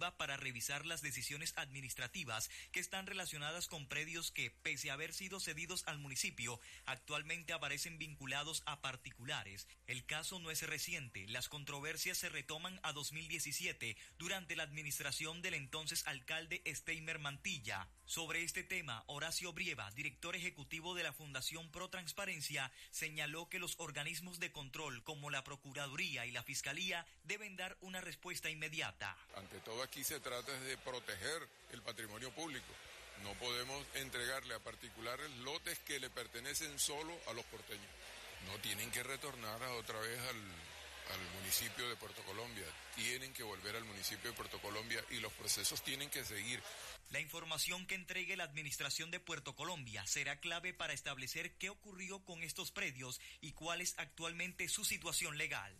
ejecutiva para revisar las decisiones administrativas que están relacionadas con predios que, pese a haber sido cedidos al municipio, actualmente aparecen vinculados a particulares. El caso no es reciente, las controversias se retoman a 2017 durante la administración del entonces alcalde Steimer Mantilla. Sobre este tema, Horacio Brieva, director ejecutivo de la Fundación Pro Transparencia, señaló que los organismos de control como la Procuraduría y la Fiscalía deben dar una respuesta inmediata. Ante todo aquí se trata de proteger el patrimonio público. No podemos entregarle a particulares lotes que le pertenecen solo a los porteños. No tienen que retornar otra vez al municipio de Puerto Colombia, tienen que volver al municipio de Puerto Colombia y los procesos tienen que seguir. La información que entregue la administración de Puerto Colombia será clave para establecer qué ocurrió con estos predios y cuál es actualmente su situación legal.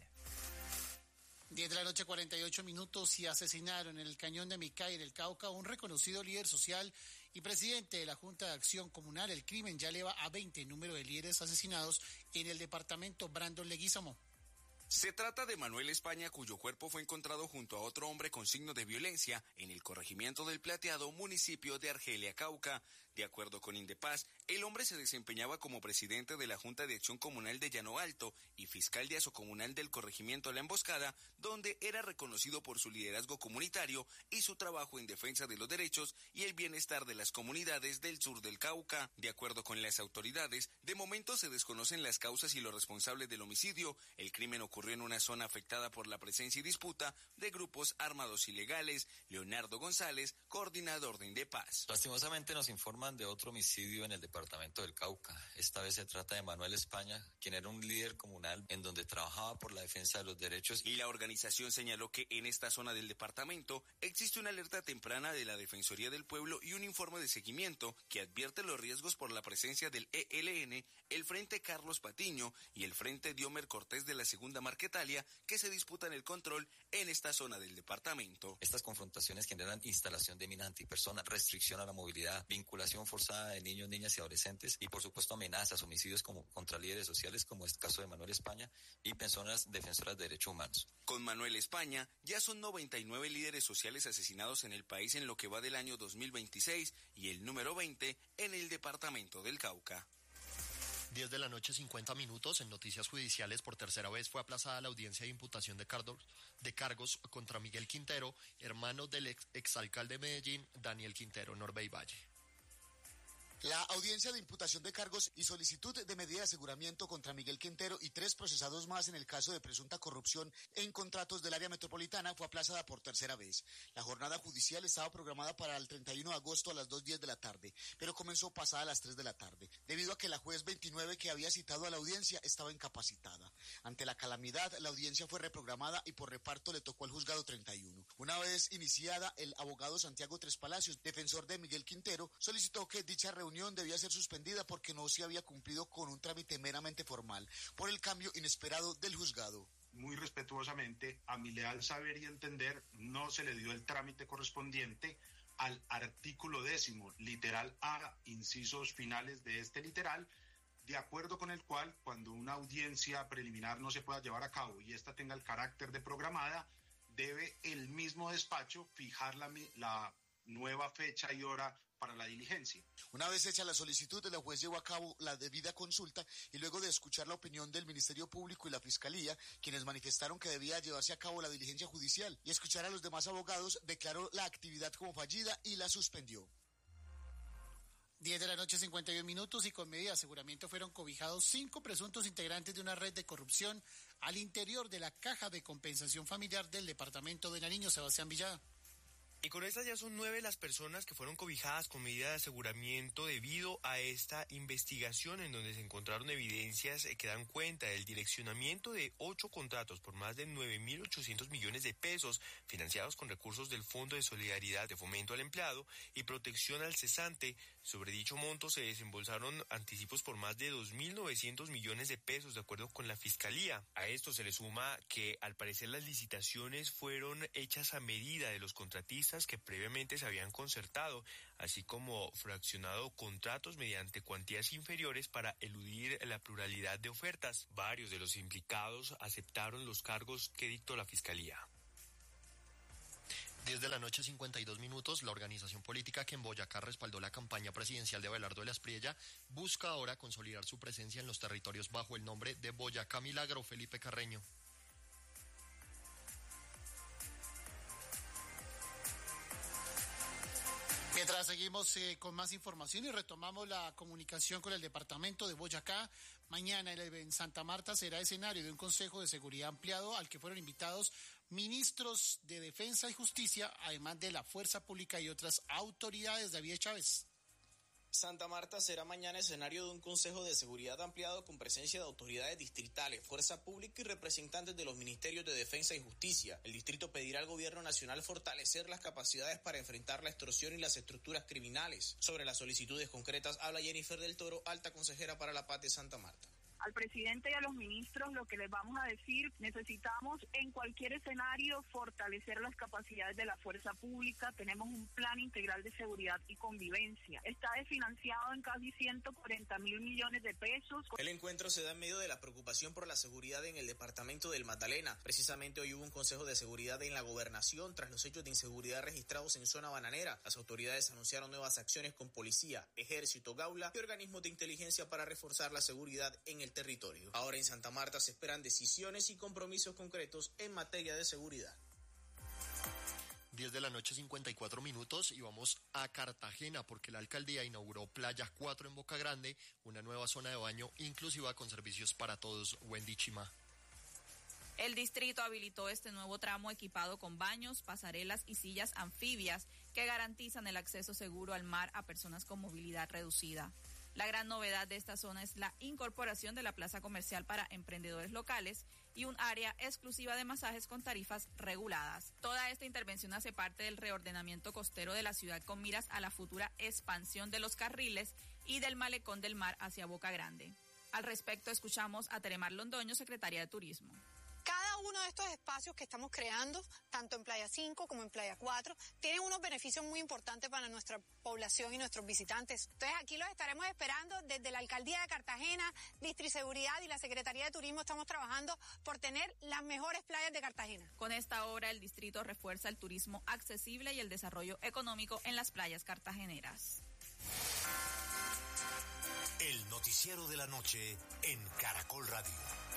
10 de la noche, 48 minutos, y asesinaron en el cañón de Micay, del Cauca, un reconocido líder social y presidente de la Junta de Acción Comunal. El crimen ya eleva a 20 el número de líderes asesinados en el departamento. Brandon Leguizamo. Se trata de Manuel España, cuyo cuerpo fue encontrado junto a otro hombre con signos de violencia en el corregimiento del Plateado, municipio de Argelia, Cauca. De acuerdo con Indepaz, el hombre se desempeñaba como presidente de la Junta de Acción Comunal de Llano Alto y fiscal de asocomunal del corregimiento La Emboscada, donde era reconocido por su liderazgo comunitario y su trabajo en defensa de los derechos y el bienestar de las comunidades del sur del Cauca. De acuerdo con las autoridades, de momento se desconocen las causas y los responsables del homicidio. El crimen ocurrió en una zona afectada por la presencia y disputa de grupos armados ilegales. Leonardo González, coordinador de Indepaz. Lastimosamente nos informan de otro homicidio en el departamento del Cauca. Esta vez se trata de Manuel España, quien era un líder comunal en donde trabajaba por la defensa de los derechos. Y la organización señaló que en esta zona del departamento existe una alerta temprana de la Defensoría del Pueblo y un informe de seguimiento que advierte los riesgos por la presencia del ELN, el Frente Carlos Patiño y el Frente Diomer Cortés de la Segunda Marquetalia, que se disputan el control en esta zona del departamento. Estas confrontaciones generan instalación de minas antipersonas, restricción a la movilidad, vinculación forzada de niños, niñas y adolescentes y por supuesto amenazas, homicidios como contra líderes sociales, como es el caso de Manuel España, y personas defensoras de derechos humanos. Con Manuel España ya son 99 líderes sociales asesinados en el país en lo que va del año 2026 y el número 20 en el departamento del Cauca. 10 de la noche, 50 minutos. En noticias judiciales, por tercera vez fue aplazada la audiencia de imputación de cargos contra Miguel Quintero, hermano del exalcalde de Medellín, Daniel Quintero, Norbey Valle. La audiencia de imputación de cargos y solicitud de medida de aseguramiento contra Miguel Quintero y 3 procesados más en el caso de presunta corrupción en contratos del área metropolitana fue aplazada por tercera vez. La jornada judicial estaba programada para el 31 de agosto a las 2:10 de la tarde, pero comenzó pasada las 3 de la tarde, debido a que la juez 29 que había citado a la audiencia estaba incapacitada. Ante la calamidad, la audiencia fue reprogramada y por reparto le tocó al juzgado 31. Una vez iniciada, el abogado Santiago Tres Palacios, defensor de Miguel Quintero, solicitó que dicha reunión debía ser suspendida porque no se había cumplido con un trámite meramente formal por el cambio inesperado del juzgado. Muy respetuosamente, a mi leal saber y entender, no se le dio el trámite correspondiente al artículo 10, literal A, incisos finales de este literal, de acuerdo con el cual, cuando una audiencia preliminar no se pueda llevar a cabo y esta tenga el carácter de programada, debe el mismo despacho fijar la nueva fecha y hora para la diligencia. Una vez hecha la solicitud, la juez llevó a cabo la debida consulta y luego de escuchar la opinión del Ministerio Público y la Fiscalía, quienes manifestaron que debía llevarse a cabo la diligencia judicial, y escuchar a los demás abogados, declaró la actividad como fallida y la suspendió. 10 de la noche, 51 minutos, y con medida de aseguramiento fueron cobijados 5 presuntos integrantes de una red de corrupción al interior de la Caja de Compensación Familiar del departamento de Nariño. Sebastián Villada. Y con estas ya son 9 las personas que fueron cobijadas con medida de aseguramiento debido a esta investigación en donde se encontraron evidencias que dan cuenta del direccionamiento de 8 contratos por más de 9.800 millones de pesos financiados con recursos del Fondo de Solidaridad de Fomento al Empleado y Protección al Cesante. Sobre dicho monto se desembolsaron anticipos por más de 2.900 millones de pesos de acuerdo con la Fiscalía. A esto se le suma que al parecer las licitaciones fueron hechas a medida de los contratistas que previamente se habían concertado, así como fraccionado contratos mediante cuantías inferiores para eludir la pluralidad de ofertas. Varios de los implicados aceptaron los cargos que dictó la Fiscalía. 10:52 la organización política que en Boyacá respaldó la campaña presidencial de Abelardo de la Espriella busca ahora consolidar su presencia en los territorios bajo el nombre de Boyacá Milagro. Felipe Carreño. Mientras seguimos con más información y retomamos la comunicación con el departamento de Boyacá, mañana en Santa Marta será escenario de un Consejo de Seguridad ampliado al que fueron invitados ministros de Defensa y Justicia, además de la Fuerza Pública y otras autoridades. David Chávez. Santa Marta será mañana escenario de un Consejo de Seguridad ampliado con presencia de autoridades distritales, fuerza pública y representantes de los ministerios de Defensa y Justicia. El distrito pedirá al gobierno nacional fortalecer las capacidades para enfrentar la extorsión y las estructuras criminales. Sobre las solicitudes concretas habla Jennifer del Toro, alta consejera para la paz de Santa Marta. Al presidente y a los ministros lo que les vamos a decir, necesitamos en cualquier escenario fortalecer las capacidades de la fuerza pública. Tenemos un plan integral de seguridad y convivencia. Está desfinanciado en casi 140.000 millones de pesos. El encuentro se da en medio de la preocupación por la seguridad en el departamento del Magdalena. Precisamente hoy hubo un consejo de seguridad en la gobernación tras los hechos de inseguridad registrados en zona bananera. Las autoridades anunciaron nuevas acciones con policía, ejército, gaula y organismos de inteligencia para reforzar la seguridad en el territorio. Ahora en Santa Marta se esperan decisiones y compromisos concretos en materia de seguridad. 10:54 y vamos a Cartagena porque la alcaldía inauguró Playa 4 en Boca Grande, una nueva zona de baño inclusiva con servicios para todos. Wendy Chima. El distrito habilitó este nuevo tramo equipado con baños, pasarelas y sillas anfibias que garantizan el acceso seguro al mar a personas con movilidad reducida. La gran novedad de esta zona es la incorporación de la plaza comercial para emprendedores locales y un área exclusiva de masajes con tarifas reguladas. Toda esta intervención hace parte del reordenamiento costero de la ciudad con miras a la futura expansión de los carriles y del malecón del mar hacia Boca Grande. Al respecto, escuchamos a Teremar Londoño, secretaria de Turismo. Cada uno de estos espacios que estamos creando, tanto en Playa 5 como en Playa 4, tienen unos beneficios muy importantes para nuestra población y nuestros visitantes. Entonces aquí los estaremos esperando desde la Alcaldía de Cartagena, Distriseguridad y la Secretaría de Turismo. Estamos trabajando por tener las mejores playas de Cartagena. Con esta obra el distrito refuerza el turismo accesible y el desarrollo económico en las playas cartageneras. El noticiero de la noche en Caracol Radio.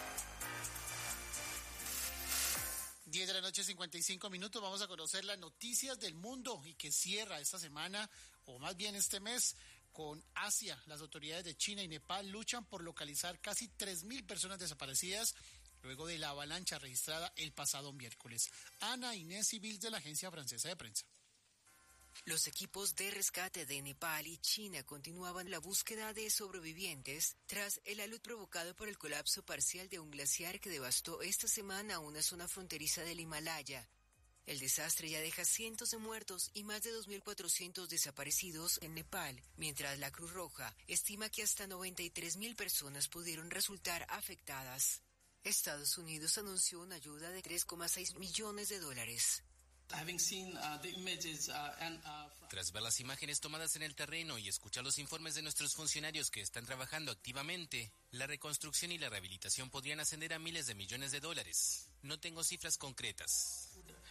10:55 Vamos a conocer las noticias del mundo y que cierra esta semana, o más bien este mes, con Asia. Las autoridades de China y Nepal luchan por localizar casi 3.000 personas desaparecidas luego de la avalancha registrada el pasado miércoles. Ana Inés Civil de la Agencia Francesa de Prensa. Los equipos de rescate de Nepal y China continuaban la búsqueda de sobrevivientes tras el alud provocado por el colapso parcial de un glaciar que devastó esta semana una zona fronteriza del Himalaya. El desastre ya deja cientos de muertos y más de 2.400 desaparecidos en Nepal, mientras la Cruz Roja estima que hasta 93.000 personas pudieron resultar afectadas. Estados Unidos anunció una ayuda de $3,6 millones. Tras ver las imágenes tomadas en el terreno y escuchar los informes de nuestros funcionarios que están trabajando activamente, la reconstrucción y la rehabilitación podrían ascender a miles de millones de dólares. No tengo cifras concretas.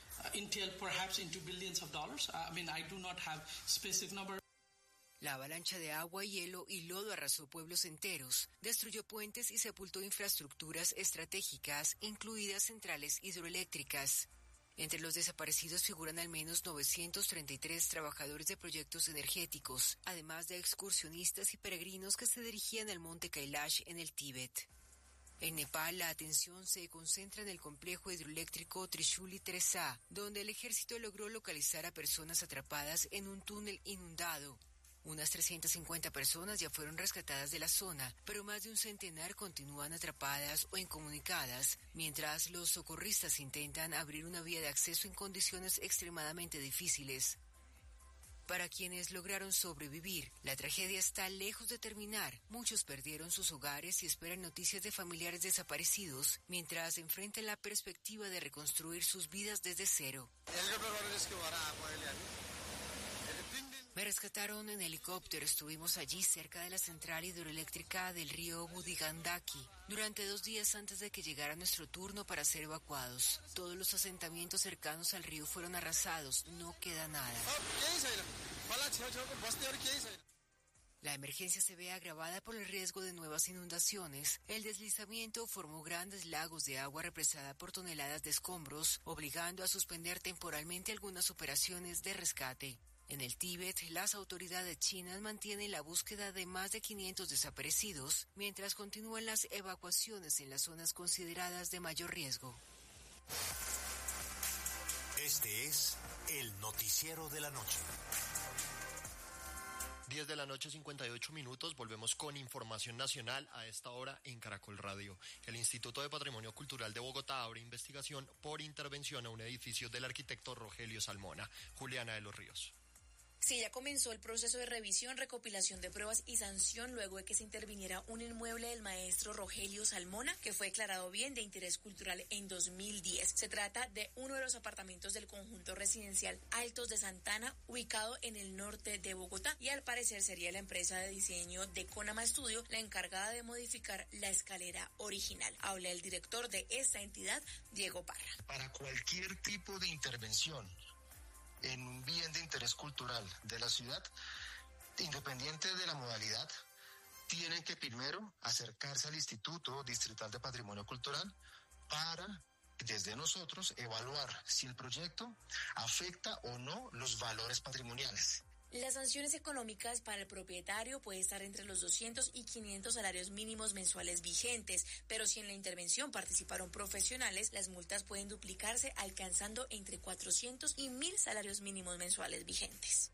La avalancha de agua, hielo y lodo arrasó pueblos enteros, destruyó puentes y sepultó infraestructuras estratégicas, incluidas centrales hidroeléctricas. Entre los desaparecidos figuran al menos 933 trabajadores de proyectos energéticos, además de excursionistas y peregrinos que se dirigían al monte Kailash en el Tíbet. En Nepal, la atención se concentra en el complejo hidroeléctrico Trishuli 3A, donde el ejército logró localizar a personas atrapadas en un túnel inundado. Unas 350 personas ya fueron rescatadas de la zona, pero más de un centenar continúan atrapadas o incomunicadas, mientras los socorristas intentan abrir una vía de acceso en condiciones extremadamente difíciles. Para quienes lograron sobrevivir, la tragedia está lejos de terminar. Muchos perdieron sus hogares y esperan noticias de familiares desaparecidos, mientras enfrentan la perspectiva de reconstruir sus vidas desde cero. Me rescataron en helicóptero, estuvimos allí cerca de la central hidroeléctrica del río Budigandaki durante 2 días antes de que llegara nuestro turno para ser evacuados. Todos los asentamientos cercanos al río fueron arrasados, no queda nada. La emergencia se ve agravada por el riesgo de nuevas inundaciones. El deslizamiento formó grandes lagos de agua represada por toneladas de escombros, obligando a suspender temporalmente algunas operaciones de rescate. En el Tíbet, las autoridades chinas mantienen la búsqueda de más de 500 desaparecidos, mientras continúan las evacuaciones en las zonas consideradas de mayor riesgo. Este es el noticiero de la noche. 10 de la noche, 58 minutos. Volvemos con información nacional a esta hora en Caracol Radio. El Instituto de Patrimonio Cultural de Bogotá abre investigación por intervención a un edificio del arquitecto Rogelio Salmona. Juliana de los Ríos. Sí, ya comenzó el proceso de revisión, recopilación de pruebas y sanción luego de que se interviniera un inmueble del maestro Rogelio Salmona, que fue declarado bien de interés cultural en 2010. Se trata de uno de los apartamentos del conjunto residencial Altos de Santana, ubicado en el norte de Bogotá, y al parecer sería la empresa de diseño de Conama Studio la encargada de modificar la escalera original. Habla el director de esta entidad, Diego Parra. Para cualquier tipo de intervención en un bien de interés cultural de la ciudad, independiente de la modalidad, tienen que primero acercarse al Instituto Distrital de Patrimonio Cultural para, desde nosotros, evaluar si el proyecto afecta o no los valores patrimoniales. Las sanciones económicas para el propietario puede estar entre los 200 y 500 salarios mínimos mensuales vigentes, pero si en la intervención participaron profesionales, las multas pueden duplicarse alcanzando entre 400 y 1.000 salarios mínimos mensuales vigentes.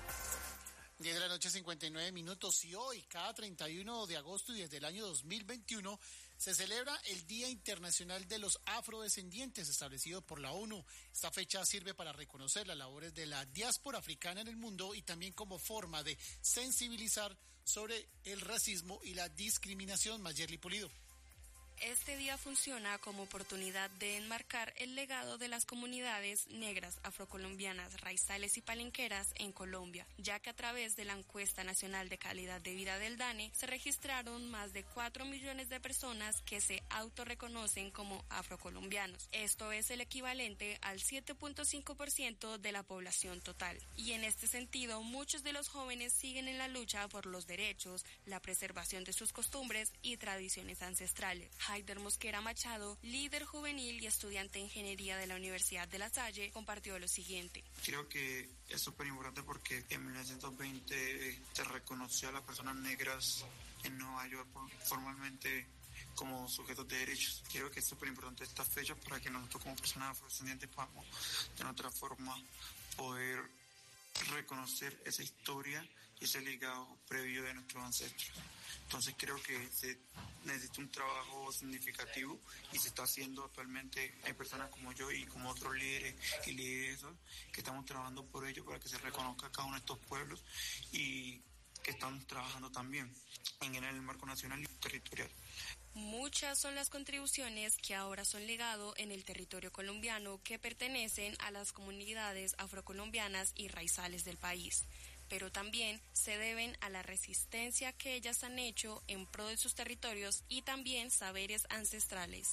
10 de la noche, 59 minutos, y hoy, cada 31 de agosto y desde el año 2021, se celebra el Día Internacional de los Afrodescendientes, establecido por la ONU. Esta fecha sirve para reconocer las labores de la diáspora africana en el mundo y también como forma de sensibilizar sobre el racismo y la discriminación. Mayerly Pulido. Este día funciona como oportunidad de enmarcar el legado de las comunidades negras, afrocolombianas, raizales y palenqueras en Colombia, ya que a través de la encuesta nacional de calidad de vida del DANE se registraron más de 4 millones de personas que se autorreconocen como afrocolombianos. Esto es el equivalente al 7.5% de la población total. Y en este sentido, muchos de los jóvenes siguen en la lucha por los derechos, la preservación de sus costumbres y tradiciones ancestrales. Haider Mosquera Machado, líder juvenil y estudiante de ingeniería de la Universidad de La Salle, compartió lo siguiente. Creo que es súper importante porque en 1920 se reconoció a las personas negras en Nueva York formalmente como sujetos de derechos. Creo que es súper importante esta fecha para que nosotros como personas afrodescendientes podamos de otra forma poder reconocer esa historia y ese legado previo de nuestros ancestros. Entonces creo que se necesita un trabajo significativo y se está haciendo actualmente. Hay personas como yo y como otros líderes y lideresas que estamos trabajando por ello para que se reconozca cada uno de estos pueblos y que estamos trabajando también en el marco nacional y territorial. Muchas son las contribuciones que ahora son legado en el territorio colombiano que pertenecen a las comunidades afrocolombianas y raizales del país, pero también se deben a la resistencia que ellas han hecho en pro de sus territorios y también saberes ancestrales.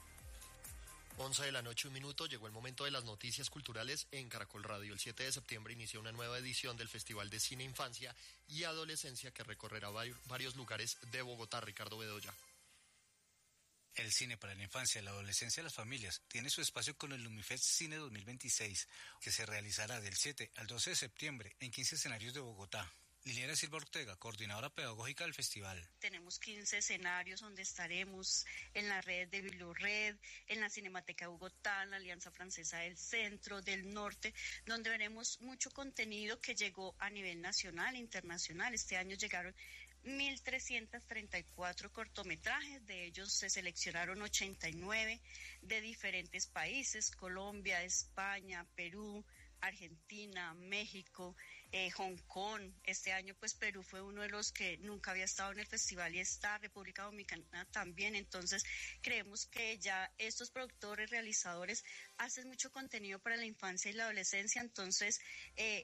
11 de la noche, 1 minuto, llegó el momento de las noticias culturales en Caracol Radio. El 7 de septiembre inicia una nueva edición del Festival de Cine Infancia y Adolescencia que recorrerá varios lugares de Bogotá. Ricardo Bedoya. El cine para la infancia, la adolescencia y las familias tiene su espacio con el Lumifest Cine 2026, que se realizará del 7 al 12 de septiembre en 15 escenarios de Bogotá. Liliana Silva Ortega, coordinadora pedagógica del festival. Tenemos 15 escenarios donde estaremos en la red de Bibliored, en la Cinemateca Bogotá, en la Alianza Francesa del Centro, del Norte, donde veremos mucho contenido que llegó a nivel nacional e internacional. Este año llegaron 1.334 cortometrajes, de ellos se seleccionaron 89 de diferentes países: Colombia, España, Perú, Argentina, México, Hong Kong. Este año pues Perú fue uno de los que nunca había estado en el festival y está, República Dominicana también. Entonces creemos que ya estos productores, realizadores hacen mucho contenido para la infancia y la adolescencia, entonces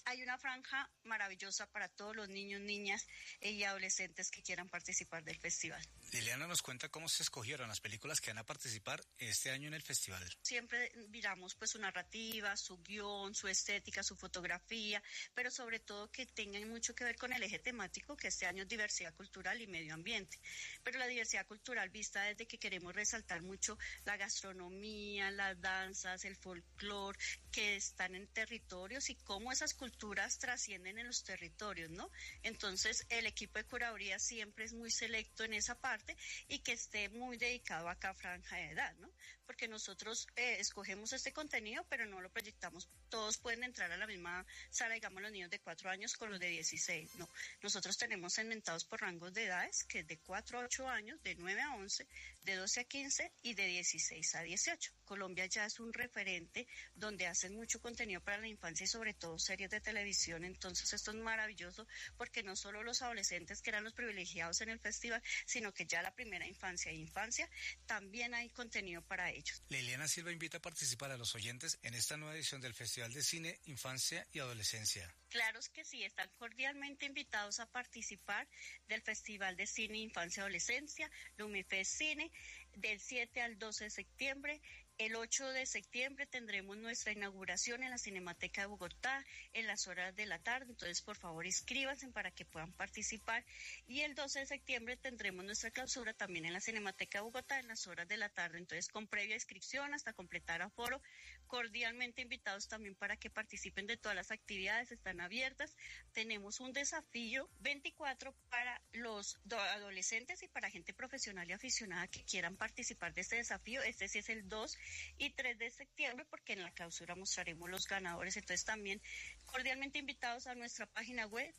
hay una franja maravillosa para todos los niños, niñas y adolescentes que quieran participar del festival. Liliana nos cuenta cómo se escogieron las películas que van a participar este año en el festival. Siempre miramos pues su narrativa, su guión, su estética, su fotografía, pero sobre todo que tengan mucho que ver con el eje temático, que este año es diversidad cultural y medio ambiente. Pero la diversidad cultural vista desde que queremos resaltar mucho la gastronomía, las danzas, el folclore, que están en territorios y cómo esas culturas trascienden en los territorios, ¿no? Entonces el equipo de curaduría siempre es muy selecto en esa parte y que esté muy dedicado a cada franja de edad, ¿no? Porque nosotros escogemos este contenido, pero no lo proyectamos. Todos pueden entrar a la misma sala, digamos los niños de 4 años con los de 16, no. Nosotros tenemos segmentados por rangos de edades, que es de 4 a 8 años, de 9 a 11, de 12 a 15 y de 16 a 18. Colombia ya es un referente donde hacen mucho contenido para la infancia y sobre todo series de televisión. Entonces esto es maravilloso porque no solo los adolescentes que eran los privilegiados en el festival, sino que ya la primera infancia e infancia también hay contenido para ellos. Liliana Silva invita a participar a los oyentes en esta nueva edición del Festival de Cine, Infancia y Adolescencia. Claro que sí, están cordialmente invitados a participar del Festival de Cine, Infancia y Adolescencia, Lumifest Cine, del 7 al 12 de septiembre. El 8 de septiembre tendremos nuestra inauguración en la Cinemateca de Bogotá en las horas de la tarde, entonces por favor inscríbanse para que puedan participar. Y el 12 de septiembre tendremos nuestra clausura también en la Cinemateca de Bogotá en las horas de la tarde, entonces con previa inscripción hasta completar aforo. Cordialmente invitados también para que participen de todas las actividades, están abiertas. Tenemos un desafío 24 para los adolescentes y para gente profesional y aficionada que quieran participar de este desafío. Este sí es el 2 y 3 de septiembre, porque en la clausura mostraremos los ganadores. Entonces también cordialmente invitados a nuestra página web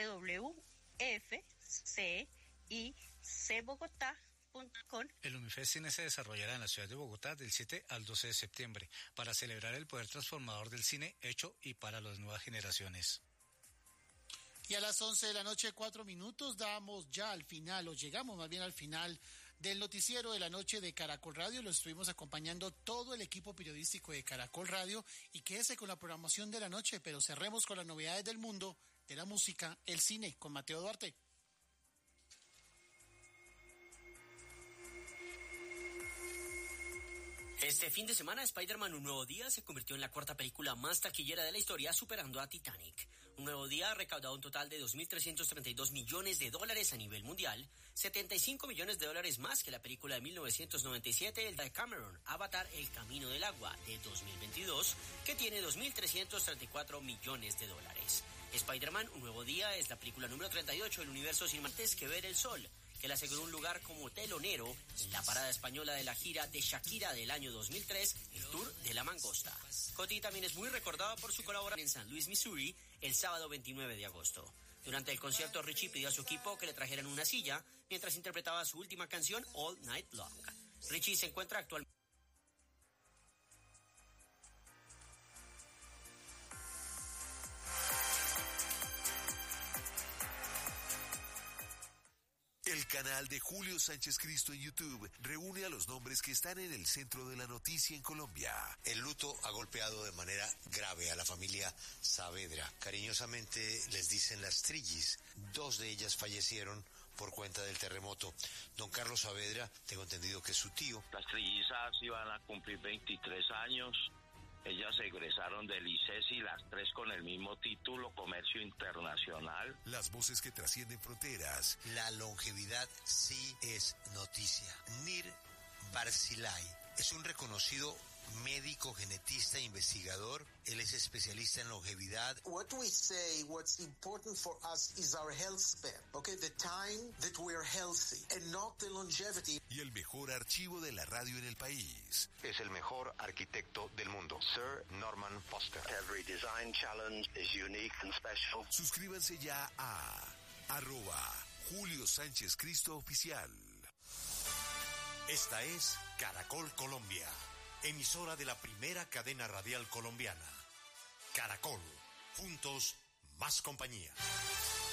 www.fcicbogotá.com. El Lumifest Cine se desarrollará en la ciudad de Bogotá del 7 al 12 de septiembre para celebrar el poder transformador del cine hecho y para las nuevas generaciones. Y a las 11 de la noche, 4 minutos, damos ya al final, o llegamos más bien al final del noticiero de la noche de Caracol Radio. Lo estuvimos acompañando todo el equipo periodístico de Caracol Radio y quédese con la programación de la noche, pero cerremos con las novedades del mundo, de la música, el cine, con Mateo Duarte. Este fin de semana, Spider-Man Un Nuevo Día se convirtió en la cuarta película más taquillera de la historia, superando a Titanic. Un Nuevo Día ha recaudado un total de $2.332 millones a nivel mundial, $75 millones más que la película de 1997, el de Cameron, Avatar, El Camino del Agua, de 2022, que tiene $2.334 millones. Spider-Man Un Nuevo Día es la película número 38 del universo sin antes que ver el sol, que le aseguró un lugar como telonero en la parada española de la gira de Shakira del año 2003, el Tour de la Mangosta. Coti también es muy recordada por su colaboración en San Luis, Missouri, el sábado 29 de agosto. Durante el concierto, Richie pidió a su equipo que le trajeran una silla mientras interpretaba su última canción, All Night Long. Richie se encuentra actualmente El canal de Julio Sánchez Cristo en YouTube reúne a los nombres que están en el centro de la noticia en Colombia. El luto ha golpeado de manera grave a la familia Saavedra. Cariñosamente les dicen las Trillis. 2 de ellas fallecieron por cuenta del terremoto. Don Carlos Saavedra, tengo entendido que es su tío. Las trillizas iban a cumplir 23 años. Ellas se egresaron del ICESI, las 3 con el mismo título, Comercio Internacional. Las voces que trascienden fronteras. La longevidad sí es noticia. Nir Barzilay es un reconocido médico, genetista e investigador. Él es especialista en longevidad. What we say, what's important for us is our health span, okay? The time that we are healthy and not the longevity. Y el mejor archivo de la radio en el país. Es el mejor arquitecto del mundo, Sir Norman Foster. Every design challenge is unique and special. Suscríbanse ya a @Julio Sánchez Cristo Oficial. Esta es Caracol Colombia, emisora de la primera cadena radial colombiana. Caracol, juntos, más compañía.